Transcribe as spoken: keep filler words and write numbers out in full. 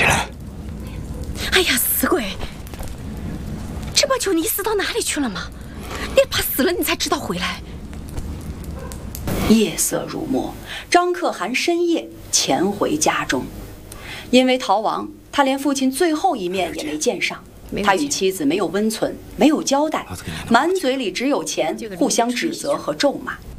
家人。 哎呀，死鬼！这不就你死到哪里去了吗？你怕死了你才知道回来。 夜色如墨，张可汗深夜潜回家中，因为逃亡，他连父亲最后一面也没见上。他与妻子没有温存，没有交代，满嘴里只有钱，互相指责和咒骂。